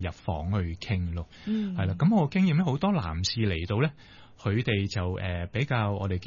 入房去傾咯。係啦，咁我經驗咧，好多男士嚟到咧，佢哋就比較我哋叫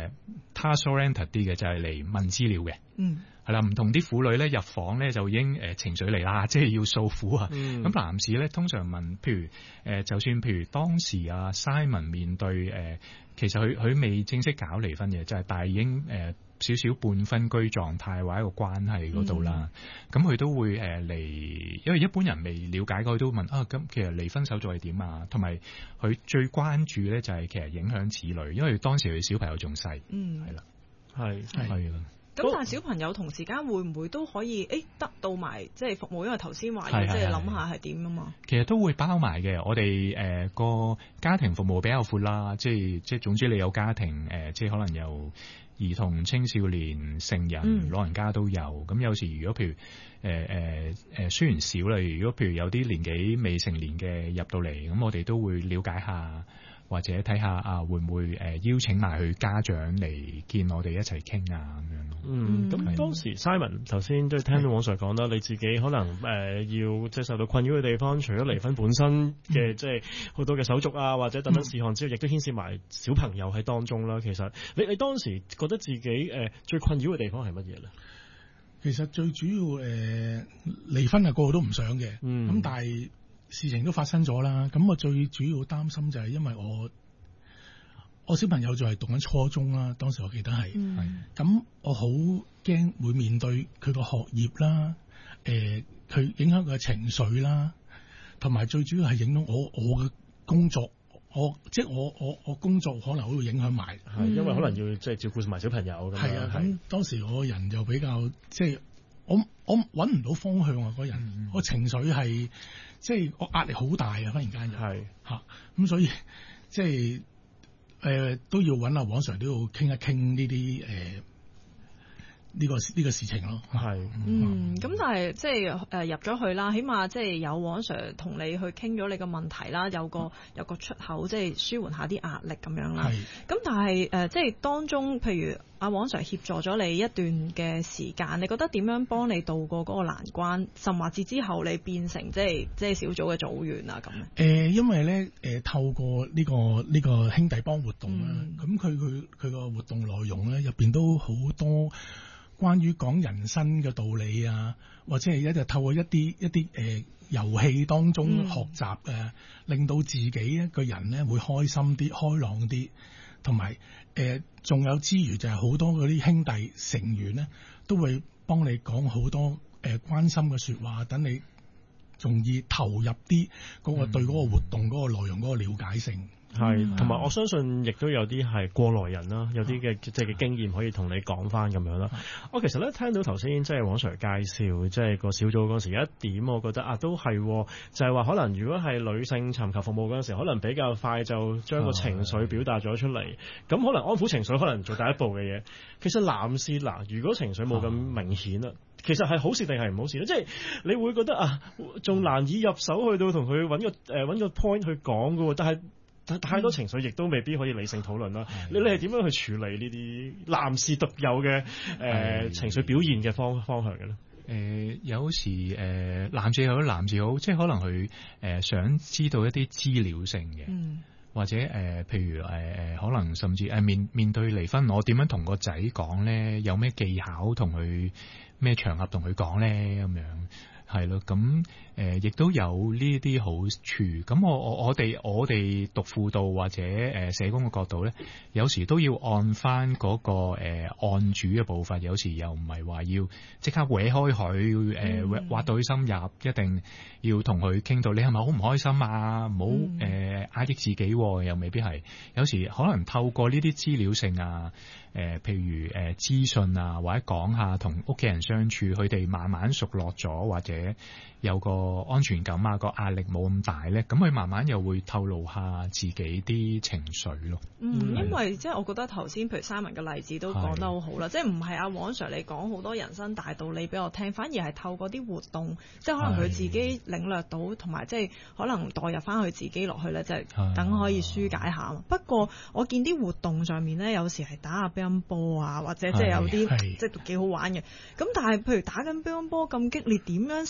task oriented 啲嘅，就係嚟問資料嘅。係啦，唔同啲婦女咧入房咧就已經情緒嚟啦，即係要訴苦啊。咁男士咧通常問，譬如就算譬如當時啊 Simon 面對其實佢未正式搞離婚嘅，就係但係已經少少半分居狀態或者一個關係嗰度啦。咁佢都會嚟，因為一般人未了解佢都問啊，咁其實離婚手續係點啊？同埋佢最關注咧就係其實影響子女，因為當時佢小朋友仲細。係啦，係啦。 咁但係小朋友同時間會唔會都可以得到埋即係服務？因為頭先話要即係諗下係點啊嘛。其實都會包埋嘅。我哋個家庭服務比較闊啦，即係總之你有家庭即係可能有兒童、青少年、成人、老人家都有。咁有時如果譬如雖然少啦，如果譬如有啲年紀未成年嘅入到嚟，咁我哋都會了解下。或者睇下會唔會邀請埋佢家長嚟見我哋一齊傾啊咁樣咯。 咁當時 Simon 頭先都聽到網上講啦，你自己可能要即係受到困擾嘅地方，除咗離婚本身嘅即係好多嘅手續啊，或者等等事項之外，亦都牽涉埋小朋友喺當中啦。其實你當時覺得自己最困擾嘅地方係乜嘢咧？ 其實最主要離婚係個個都唔想嘅，咁但係事情都發生咗啦，咁我最主要擔心就係因為我小朋友就係讀緊初中啦，當時我記得係，咁我好驚會面對佢個學業啦，佢影響佢嘅情緒啦，同埋最主要係影響我嘅工作，即係我工作可能會影響埋， 因為可能要即係照顧埋小朋友咁樣。係啊， 咁當時我個人就比較即係我揾唔到方向啊，個人我情緒係。即係我壓力好大啊！忽然間就係咁，所以即係都要揾阿黃 Sir 都要傾一傾呢啲呢個事情咯。 咁但係即係入咗去啦，起碼即係有黃 Sir 同你去傾咗你個問題啦，有個出口，即係舒緩下啲壓力咁樣啦。咁但係即係當中，譬如阿黃 Sir 協助咗你一段嘅時間，你覺得點樣幫你渡過嗰個難關，甚至之後你變成即係小組嘅組員啊咁？ 因為咧透過呢個兄弟幫活動啦，咁佢個活動內容咧入邊都好多關於講人生嘅道理啊，或者係透過一啲遊戲當中學習令到自己一個人咧會開心啲、開朗啲，同埋仲有之餘就係好多嗰啲兄弟成員咧都會幫你講好多關心嘅說話，等你容易投入啲嗰個對嗰個活動嗰個內容嗰個了解性。 同埋我相信亦都有啲係過來人啦，有啲嘅即係嘅經驗可以同你講翻咁樣啦。我其實咧聽到頭先即係黃 Sir 介紹即係個小組嗰時有一點，我覺得都係就係話可能如果係女性尋求服務嗰陣時，可能比較快就將個情緒表達咗出嚟，咁可能安撫情緒可能做第一步嘅嘢。其實男士如果情緒冇咁明顯啦，其實係好事定係唔好事咧？即係你會覺得仲難以入手去到同佢揾個 point 去講㗎喎，但係太多情緒亦都未必可以理性討論啦。你係點樣去處理呢啲男士獨有嘅情緒表現嘅方向嘅咧？ 有時男士好，即係可能佢想知道一啲資料性嘅，或者譬如可能甚至面對離婚，我點樣同個仔講咧？有咩技巧同佢咩場合同佢講咧？咁樣。係咯，咁亦都有呢啲好處。咁我哋讀輔導或者社工嘅角度咧，有時都要按翻嗰個案主嘅步伐，有時又唔係話要即刻搲開佢挖到佢深入，一定要同佢傾到你係咪好唔開心啊？唔好壓抑自己，又未必係。有時可能透過呢啲資料性啊。譬如資訊啊，或者講下同屋企人相處，佢哋慢慢熟絡咗，或者有個安全感啊，個壓力冇咁大咧，咁佢慢慢又會透露下自己啲情緒咯。 因為即係我覺得頭先譬如 Simon 嘅例子都講得好好啦，即係唔係阿黃 Sir 你講好多人生大道理俾我聽，反而係透過啲活動，即係可能佢自己領略到，同埋即係可能代入翻佢自己落去咧，就係等可以紓解下。不過我見啲活動上面咧，有時係打下乒乓波啊，或者即係有啲即係幾好玩嘅。咁但係譬如打緊乒乓波咁激烈，點樣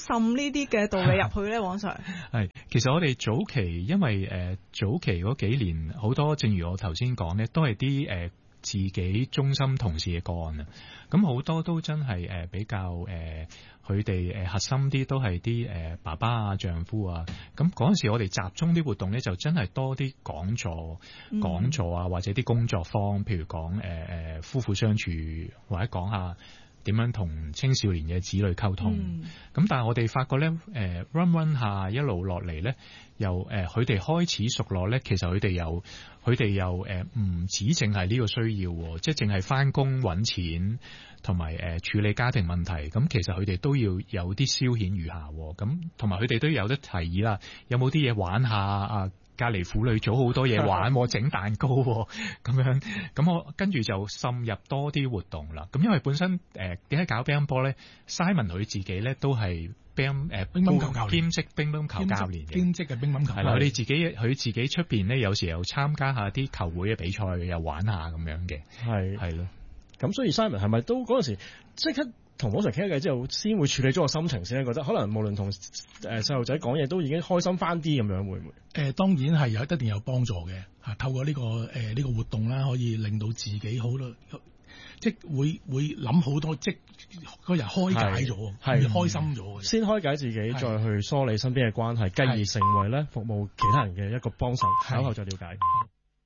滲呢啲嘅道理入去咧，王 Sir？ 係，其實我哋早期因為早期嗰幾年好多，正如我頭先講咧，都係啲自己中心同事嘅個案啊，咁好多都真係比較佢哋核心啲都係啲爸爸啊、丈夫啊，咁嗰陣時我哋集中啲活動咧，就真係多啲講座啊，或者啲工作坊，譬如講夫婦相處，或者講下點樣同青少年嘅子女溝通。咁但係我哋發覺咧，run 下一路落嚟咧，又佢哋開始熟絡咧，其實佢哋又唔止淨係呢個需要，即係淨係返工揾錢同埋處理家庭問題。咁其實佢哋都要有啲消遣餘下，咁同埋佢哋都有得提議啦。有冇啲嘢玩下啊？隔離婦女組好多嘢玩，整蛋糕咁樣。咁我跟住就滲入多啲活動啦。咁因為本身點解搞乒乓波咧 ？Simon 佢自己咧都係乒乓球教練，兼職乒乓球教練嘅， 兼職嘅乒乓球。 係啦，佢自己出邊咧，有時又參加下啲球會嘅比賽，又玩下咁樣嘅。係咯。 咁所以 Simon 係咪都嗰陣時即刻同王 Sir 傾偈之後，先會處理咗個心情先咧？覺得可能無論同細路仔講嘢都已經開心翻啲咁樣，會唔會？ 當然係一定有幫助嘅嚇。透過呢個活動啦，可以令到自己好多，即係會諗好多，即係個人開解咗，會開心咗。 先開解自己，再去梳理身邊嘅關係，繼而成為咧服務其他人嘅一個幫手。稍後再了解。